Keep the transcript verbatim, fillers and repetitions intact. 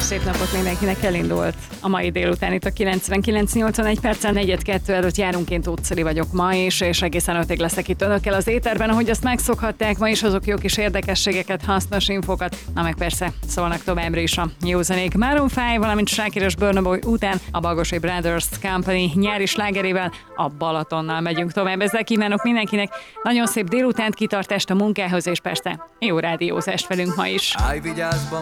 szép napot mindenkinek, elindult a mai délután itt a kilencvenkilenc nyolcvanegy percen, negyed kettő előtt járunk, én Tóth Cili vagyok ma is, és egészen ötig leszek itt önökkel az éterben, ahogy azt megszokhatták, ma is azok jó kis érdekességeket, hasznos infokat, na meg persze szólnak továbbra is a jó zenék. Maroon öt, valamint Shakira és Burna Boy után a Bagosé Brothers Company nyári slágerével, a Balatonnal megyünk tovább. Ezzel kívánok mindenkinek nagyon szép délutánt, kitartást a munkához, és persze jó rádiózást velünk ma is.